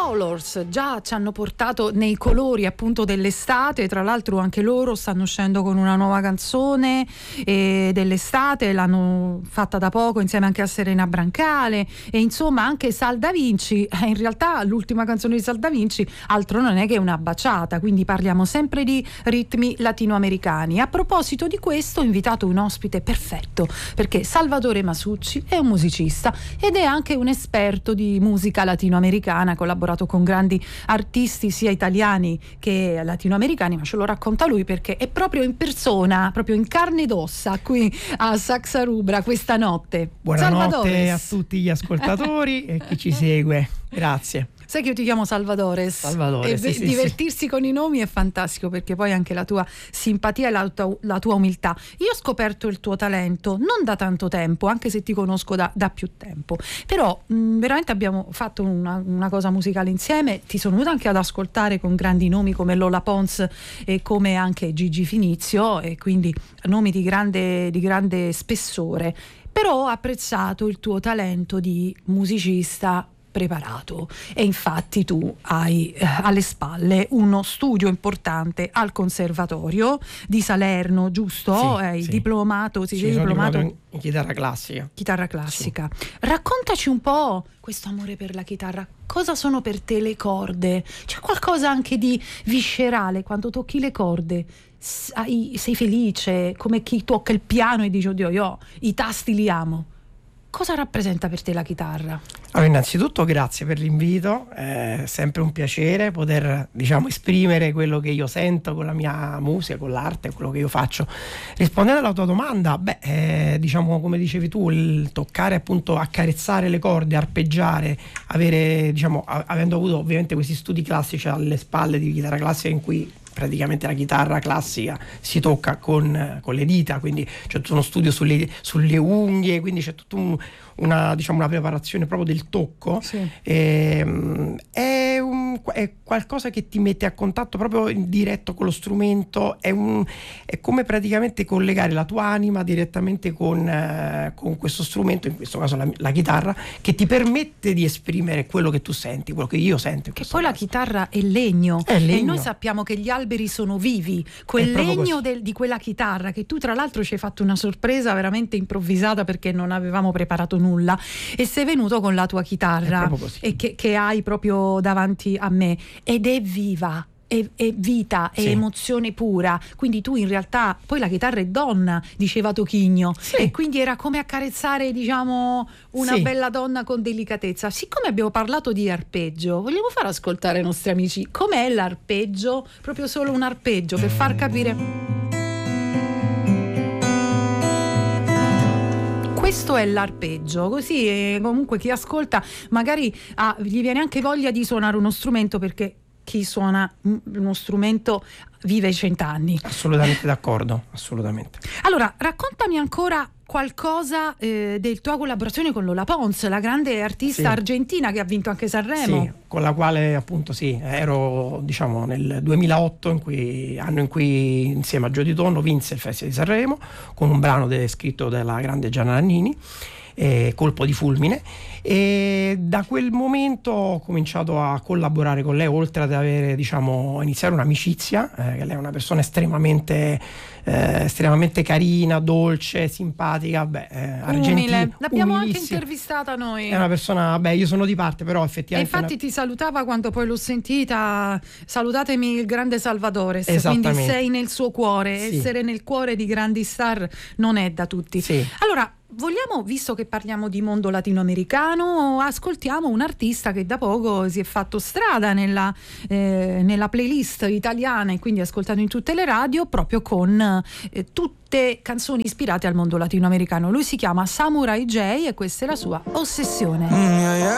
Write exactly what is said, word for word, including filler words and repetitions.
Colors già ci hanno portato nei colori appunto dell'estate, tra l'altro anche loro stanno uscendo con una nuova canzone eh, dell'estate, l'hanno fatta da poco insieme anche a Serena Brancale, e insomma anche Sal Da Vinci, eh, in realtà l'ultima canzone di Sal Da Vinci altro non è che una baciata, quindi parliamo sempre di ritmi latinoamericani. A proposito di questo ho invitato un ospite perfetto, perché Salvatore Masucci è un musicista ed è anche un esperto di musica latinoamericana, ha collaborato con grandi artisti sia italiani che latinoamericani, ma ce lo racconta lui perché è proprio in persona, proprio in carne ed ossa qui a Saxa Rubra questa notte. Buonanotte Salvatore. A tutti gli ascoltatori e chi ci segue, grazie. Sai che io ti chiamo Salvatore? Salvatore, e sì, sì, divertirsi sì. con i nomi è fantastico, perché poi anche la tua simpatia e la tua, la tua umiltà. Io ho scoperto il tuo talento non da tanto tempo, anche se ti conosco da, da più tempo, però mh, veramente abbiamo fatto una, una cosa musicale insieme, ti sono venuta anche ad ascoltare con grandi nomi come Lola Pons e come anche Gigi Finizio, e quindi nomi di grande, di grande spessore, però ho apprezzato il tuo talento di musicista preparato, e infatti tu hai eh, alle spalle uno studio importante al Conservatorio di Salerno, giusto? Sì, hai sì. diplomato, si Sì, sei sono diplomato in, in chitarra classica. chitarra classica. Sì. Raccontaci un po' questo amore per la chitarra. Cosa sono per te le corde? C'è qualcosa anche di viscerale quando tocchi le corde? Sei, sei felice come chi tocca il piano e dice oddio, io i tasti li amo. Cosa rappresenta per te la chitarra? Allora, innanzitutto grazie per l'invito, è sempre un piacere poter, diciamo, esprimere quello che io sento con la mia musica, con l'arte, quello che io faccio. Rispondendo alla tua domanda, beh, eh, diciamo, come dicevi tu, il toccare, appunto, accarezzare le corde, arpeggiare, avere, diciamo, a- avendo avuto ovviamente questi studi classici alle spalle di chitarra classica in cui praticamente la chitarra classica si tocca con, con le dita, quindi c'è tutto uno studio sulle, sulle unghie, quindi c'è tutta un, una, diciamo, una preparazione proprio del tocco. Sì. E, è, un, è qualcosa che ti mette a contatto proprio in diretto con lo strumento, è, un, è come praticamente collegare la tua anima direttamente con, eh, con questo strumento, in questo caso la, la chitarra, che ti permette di esprimere quello che tu senti, quello che io sento. Che poi caso. La chitarra è legno, è legno, e noi sappiamo che gli alberi sono vivi, quel legno del, di quella chitarra, che tu tra l'altro ci hai fatto una sorpresa veramente improvvisata perché non avevamo preparato nulla e sei venuto con la tua chitarra e che, che hai proprio davanti a me, ed è viva. È, è vita, è sì. emozione pura, quindi tu in realtà poi la chitarra è donna, diceva Tochigno, sì. e quindi era come accarezzare, diciamo, una sì. bella donna con delicatezza. Siccome abbiamo parlato di arpeggio, vogliamo far ascoltare ai nostri amici com'è l'arpeggio, proprio solo un arpeggio per far capire. Questo è l'arpeggio, così eh, comunque chi ascolta magari ah, gli viene anche voglia di suonare uno strumento, perché chi suona uno strumento vive cent'anni. Assolutamente d'accordo, assolutamente. Allora, raccontami ancora qualcosa eh, del tua collaborazione con Lola Pons, la grande artista sì. argentina che ha vinto anche Sanremo. Sì, con la quale appunto sì, ero, diciamo, nel duemilaotto, in cui, anno in cui insieme a Gioia Di Tonno vinse il Festival di Sanremo con un brano de, scritto dalla grande Gianna Nannini, eh, Colpo di fulmine, e da quel momento ho cominciato a collaborare con lei, oltre ad avere, diciamo, iniziare un'amicizia, eh, che lei è una persona estremamente eh, estremamente carina, dolce, simpatica, beh, eh, argentina, umile. L'abbiamo anche intervistata noi. È una persona, beh, io sono di parte, però effettivamente. E infatti una... ti salutava quando poi l'ho sentita, salutatemi il grande Salvatore, quindi sei nel suo cuore, sì. essere nel cuore di grandi star non è da tutti. Sì. Allora, vogliamo, visto che parliamo di mondo latinoamericano, ascoltiamo un artista che da poco si è fatto strada nella, eh, nella playlist italiana e quindi ascoltato in tutte le radio, proprio con eh, tutte canzoni ispirate al mondo latinoamericano. Lui si chiama Samurai J e questa è la sua Ossessione. Mm, yeah, yeah.